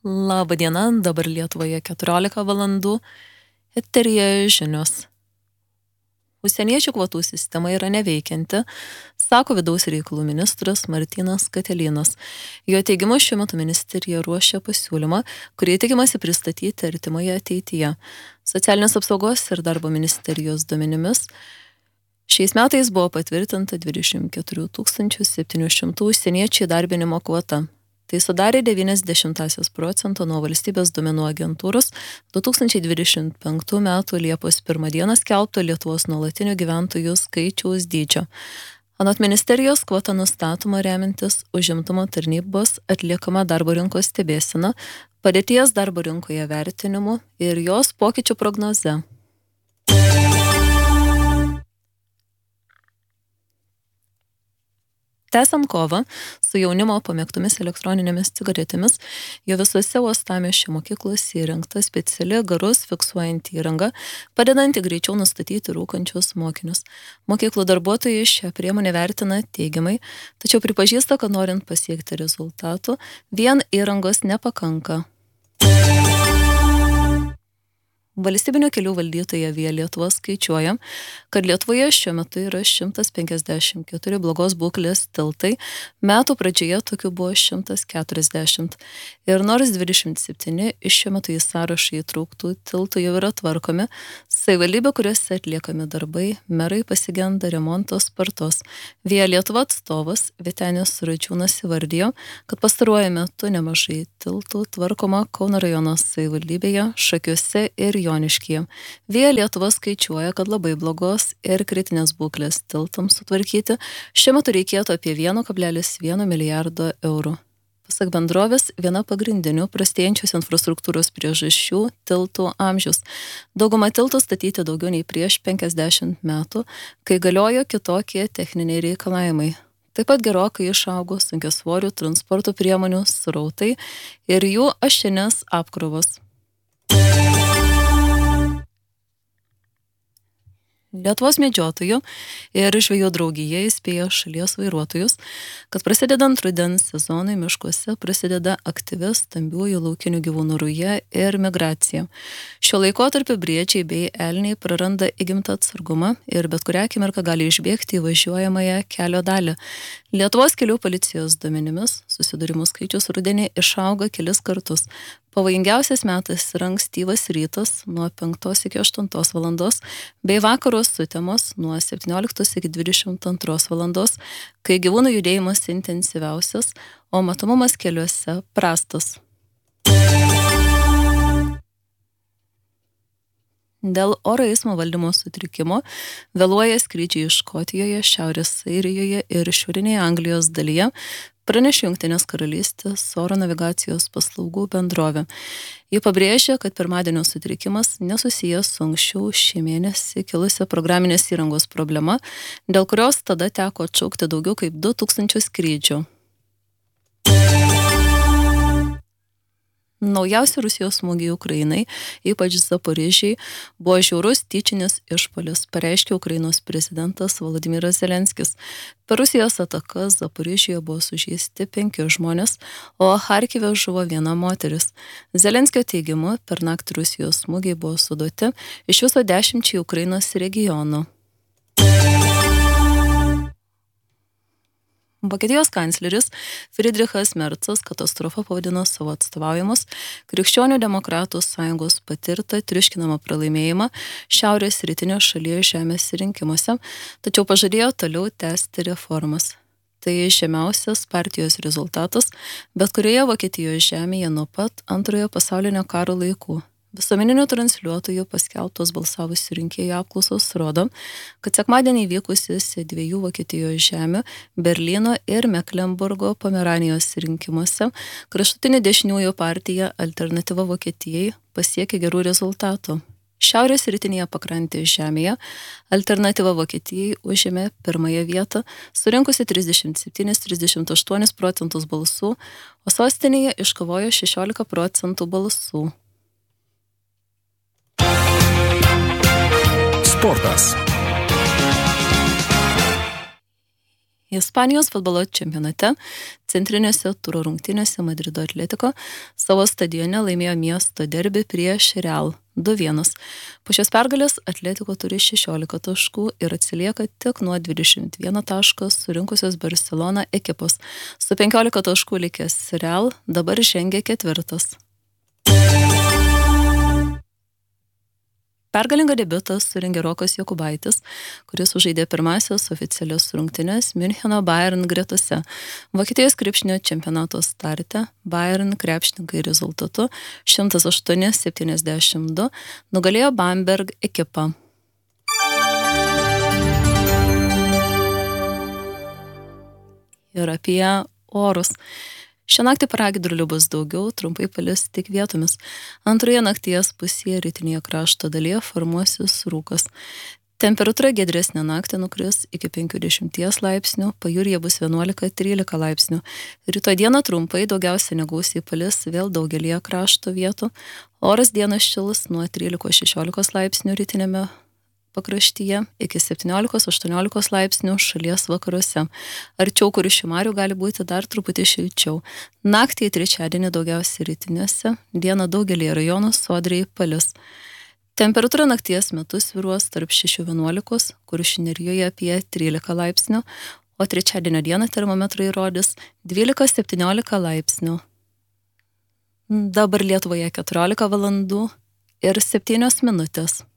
Labą dieną, dabar Lietuvoje 14 valandų. Eteryje žinios. Užsieniečių kvotų sistema yra neveikianti, sako vidaus reikalų ministras Martynas Katelynas. Jo teigimu, šiuo metu ministerija ruošia pasiūlymą, kurį tikimasi pristatyti artimoje ateityje. Socialinės apsaugos ir darbo ministerijos duomenimis šiais metais buvo patvirtinta 24 700 užsieniečių įdarbinimo kvota. Tai sudarė 0,9% nuo valstybės duomenų agentūros 2025 m. Liepos 1 d. skelbto Lietuvos nuolatinių gyventojų skaičiaus dydžio. Anot ministerijos kvota nustatoma remiantis užimtumo tarnybos atliekama darbo rinkos stebėsena, padėties darbo rinkoje vertinimu ir jos pokyčių prognoze. Tęsiant kovą su jaunimo pamėgtomis elektroninėmis cigaretėmis, jo visose uostamiesčio mokyklose įrengta speciali garus fiksuojanti įranga, padedanti greičiau nustatyti rūkančius mokinius. Mokyklų darbuotojai šią priemonę vertina teigiamai, tačiau pripažįsta, kad norint pasiekti rezultatų, vien įrangos nepakanka. Valstybinio kelių valdytoja Via Lietuva skaičiuoja, kad Lietuvoje šiuo metu yra 154 blogos būklės tiltai, metų pradžioje tokių buvo 140. Ir nors 27 iš šiuo metu į sąrašą įtrauktų tiltų jau yra tvarkomi, savivaldybių, kuriuose atliekami darbai, merai pasigenda remonto spartos. Via Lietuva atstovas Vytenis Radžiūnas įvardijo, kad pastaruoju metu nemažai tiltų tvarkoma Kauno rajono savivaldybėje, Šakiuose ir Joniškyje. Via Lietuva skaičiuoja, kad labai blogos ir kritinės būklės tiltams sutvarkyti šiuo metu reikėtų apie 1,1 milijardo eurų. Pasak bendrovės, viena pagrindinių prastėjančios infrastruktūros priežasčių – tiltų amžius. Dauguma tiltų statyti daugiau nei prieš 50 metų, kai galiojo kitokie techniniai reikalavimai. Taip pat gerokai išaugo sunkiasvorių transporto priemonių srautai ir jų ašinės apkrovos. Lietuvos medžiotojų ir žvejų draugija įspėjo šalies vairuotojus, kad prasidedant rudens sezonui miškuose prasideda aktyvi stambiųjų laukinių gyvūnų ruja ir migracija. Šiuo laikotarpiu briedžiai bei elniai praranda įgimtą atsargumą ir bet kurią akimirką gali išbėgti į važiuojamąją kelio dalį. Lietuvos kelių policijos duomenimis susidūrimų skaičius rudenį išauga kelis kartus. Pavojingiausias metas yra ankstyvas rytas nuo 5 iki 8 valandos bei vakaros sutemos nuo 17 iki 22 valandos, kai gyvūnų judėjimas intensyviausias, o matomumas keliuose prastas. Dėl oro eismo valdymo sutrikimo vėluoja skrydžiai iš Škotijoje, Šiaurės Airijoje ir šiaurinėje Anglijos dalyje, pranešė Jungtinės karalystės oro navigacijos paslaugų bendrovė. Ji pabrėžė, kad pirmadienio sutrikimas nesusijęs su anksčiau šį mėnesį kilusia programinės įrangos problema, dėl kurios tada teko atšaukti daugiau kaip 2000 skrydžių. Naujausi Rusijos smūgiai Ukrainai, ypač Zaporižiai, buvo žiaurus tyčinis išpuolis, pareiškė Ukrainos prezidentas Volodymyras Zelenskis. Per Rusijos atakas Zaporižijoje buvo sužeisti 5 žmonės, o Charkive žuvo 1 moteris. Zelenskio teigimu, per naktį Rusijos smūgiai buvo suduoti iš viso 10 Ukrainos regionų. Vokietijos kancleris Friedrichas Merzas katastrofą pavadino savo atstovaujamus Krikščionių demokratų sąjungos patirtą triuškinamą pralaimėjimą šiaurės rytinio šalies žemės rinkimuose, tačiau pažadėjo toliau tęsti reformas. Tai žemiausias partijos rezultatas, bet kurioje Vokietijos žemėje nuo pat Antrojo pasaulinio karo laikų. Visuomeninių transliuotojų paskelbtos balsavusių rinkėjų apklausos rodo, kad sekmadienį vykusiuose 2 Vokietijos žemių, Berlyno ir Meklenburgo Pomeranijos rinkimuose, kraštutinių dešiniųjų partija Alternatyva Vokietijai pasiekė gerų rezultatų. Šiaurės rytinėje pakrantės žemėje Alternatyva Vokietijai užėmė 1 vietą, surinkusi 37–38% balsų, o sostinėje iškovojo 16% balsų. Sportas. Ispanijos futbolo čempionate centrinėse turo rungtynėse Madrido Atletico savo stadione laimėjo miesto derbį prieš Real 2-1. Po šios pergalės Atletico turi 16 taškų ir atsilieka tik nuo 21 tašką surinkusios Barcelona ekipos. Su 15 taškų likęs Real dabar žengia ketvirtas. Pergalingą debiutą surengė Rokas Jokubaitis, kuris sužaidė pirmasias oficialias rungtynes Miuncheno Bayern gretose. Vokietijos krepšinio čempionato starte Bayern krepšininkai rezultatu 108-72 nugalėjo Bamberg ekipą. Ir apie orus. Šią naktį pragiedrulių bus daugiau, trumpai palis tik vietomis. Antroje nakties pusėje rytinėje krašto dalyje formuosis rūkas. Temperatūra giedresnė naktį nukris iki 50 laipsnių, pajūryje bus 11-13 laipsnių. Rytoj dieną trumpai daugiausia negausiai palis vėl daugelį krašto vietų. Oras dieną šils nuo 13-16 laipsnių rytinėme pakraštyje iki 17-18 laipsnių šalies vakaruose. Arčiau Kuršių marių gali būti dar truputį šilčiau. Naktį į trečiadienį daugiausiai rytinėse, dieną daugelį rajonų sodriai palis. Temperatūra nakties metu svyruos tarp 6-11, Kuršių nerijoje apie 13 laipsnių, o trečiadienio dieną termometrai rodys 12-17 laipsnių. Dabar Lietuvoje 14 valandų ir 7 minutės.